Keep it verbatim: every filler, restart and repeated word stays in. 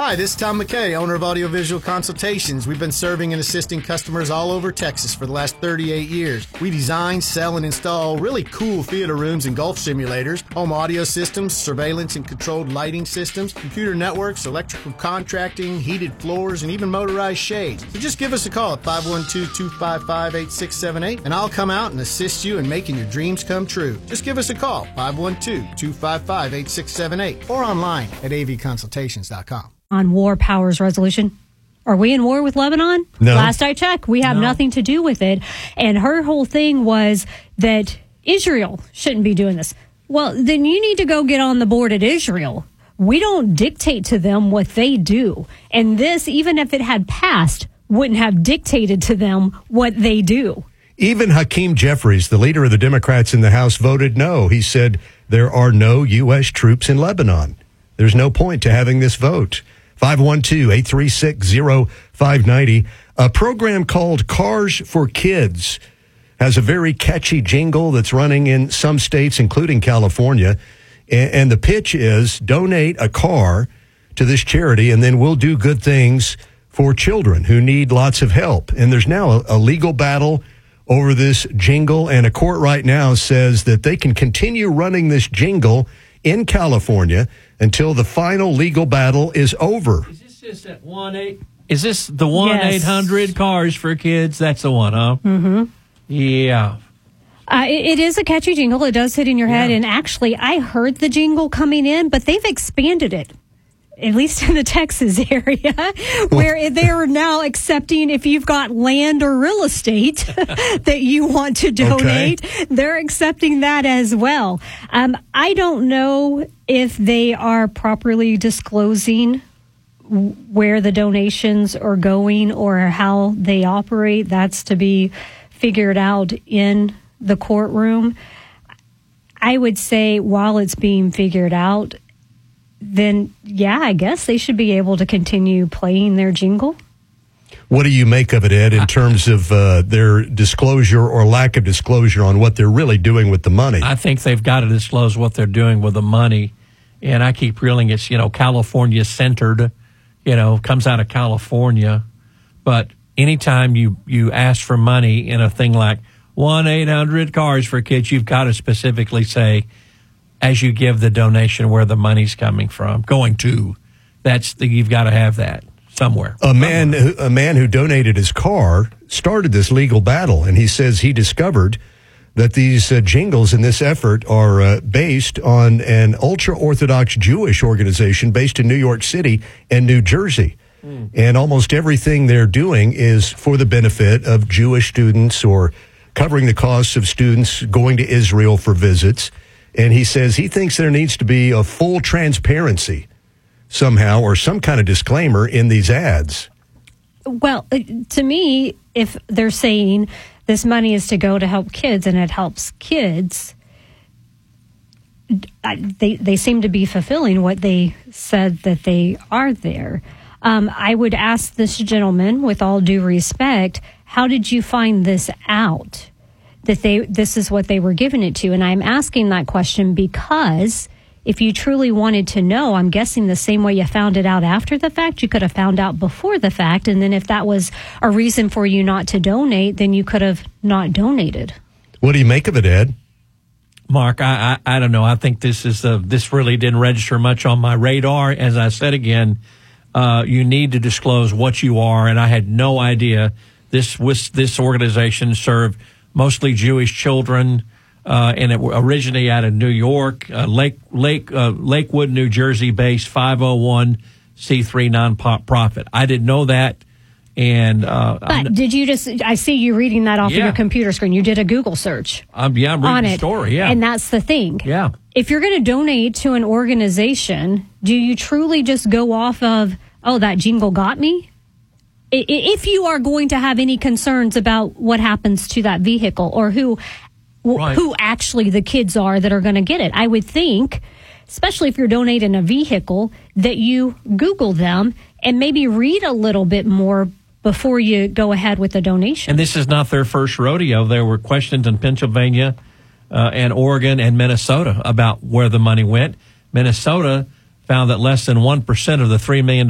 Hi, this is Tom McKay, owner of Audiovisual Consultations. We've been serving and assisting customers all over Texas for the last thirty-eight years. We design, sell, and install really cool theater rooms and golf simulators, home audio systems, surveillance and controlled lighting systems, computer networks, electrical contracting, heated floors, and even motorized shades. So just give us a call at five one two, two five five, eight six seven eight, and I'll come out and assist you in making your dreams come true. Just give us a call, five one two, two five five, eight six seven eight, or online at a v consultations dot com. On war powers resolution. Are we in war with Lebanon? No. Last I checked, we have No. nothing to do with it. And her whole thing was that Israel shouldn't be doing this. Well, then you need to go get on the board at Israel. We don't dictate to them what they do. And this, even if it had passed, wouldn't have dictated to them what they do. Even Hakeem Jeffries, the leader of the Democrats in the House, voted no. He said there are no U S troops in Lebanon. There's no point to having this vote. five one two, eight three six, zero five nine zero. A program called Cars for Kids has a very catchy jingle that's running in some states, including California. And the pitch is donate a car to this charity, and then we'll do good things for children who need lots of help. And there's now a legal battle over this jingle, and a court right now says that they can continue running this jingle in California until the final legal battle is over. Is this just at one eight? Is this the one Yes. eight hundred Cars for Kids? That's the one, huh? Mm-hmm. Yeah. Uh, it, it is a catchy jingle. It does hit in your head. Yeah. And actually, I heard the jingle coming in, but they've expanded it, at least in the Texas area, where they're now accepting if you've got land or real estate that you want to donate, okay. They're accepting that as well. Um, I don't know if they are properly disclosing where the donations are going or how they operate. That's to be figured out in the courtroom. I would say while it's being figured out, then, yeah, I guess they should be able to continue playing their jingle. What do you make of it, Ed, in terms of uh, their disclosure or lack of disclosure on what they're really doing with the money? I think they've got to disclose what they're doing with the money. And I keep reeling it's, you know, California-centered, you know, comes out of California. But anytime you, you ask for money in a thing like one eight hundred Cars for Kids, you've got to specifically say, as you give the donation, where the money's coming from, going to. That's the, you've got to have that somewhere. A man, who, a man who donated his car started this legal battle, and he says he discovered that these uh, jingles in this effort are uh, based on an ultra-Orthodox Jewish organization based in New York City and New Jersey. Mm. And almost everything they're doing is for the benefit of Jewish students or covering the costs of students going to Israel for visits. And he says he thinks there needs to be a full transparency somehow or some kind of disclaimer in these ads. Well, to me, if they're saying this money is to go to help kids and it helps kids, they, they seem to be fulfilling what they said that they are there. Um, I would ask this gentleman, with all due respect, how did you find this out? That they this is what they were giving it to. And I'm asking that question because if you truly wanted to know, I'm guessing the same way you found it out after the fact, you could have found out before the fact. And then if that was a reason for you not to donate, then you could have not donated. What do you make of it, Ed? Mark, I, I, I don't know. I think this is uh, this really didn't register much on my radar. As I said again, uh, you need to disclose what you are. And I had no idea this was, this organization served mostly Jewish children, uh, and it originated out of New York, uh, Lake Lake uh, Lakewood, New Jersey-based five oh one c three nonprofit. I didn't know that, and uh, but I'm, did you just? I see you reading that off yeah. of your computer screen. You did a Google search. Um, yeah, I'm reading on the it, story. Yeah, and that's the thing. Yeah, if you're going to donate to an organization, do you truly just go off of, oh, that jingle got me? If you are going to have any concerns about what happens to that vehicle or who right. who actually the kids are that are going to get it, I would think, especially if you're donating a vehicle, that you Google them and maybe read a little bit more before you go ahead with the donation. And this is not their first rodeo. There were questions in Pennsylvania uh, and Oregon and Minnesota about where the money went. Minnesota found that less than one percent of the three million dollars